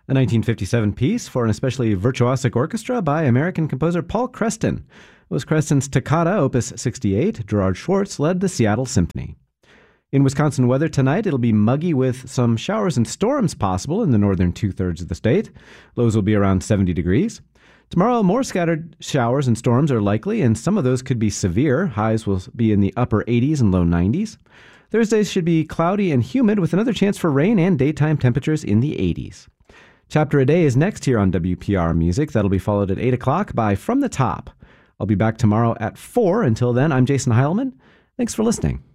a 1957 piece for an especially virtuosic orchestra by American composer Paul Creston. It was Creston's Toccata, Opus 68. Gerard Schwartz led the Seattle Symphony. In Wisconsin weather tonight, it'll be muggy with some showers and storms possible in the northern two-thirds of the state. Lows will be around 70 degrees. Tomorrow, more scattered showers and storms are likely, and some of those could be severe. Highs will be in the upper 80s and low 90s. Thursday should be cloudy and humid with another chance for rain and daytime temperatures in the 80s. Chapter a Day is next here on WPR Music. That'll be followed at 8 o'clock by From the Top. I'll be back tomorrow at 4. Until then, I'm Jason Heilman. Thanks for listening.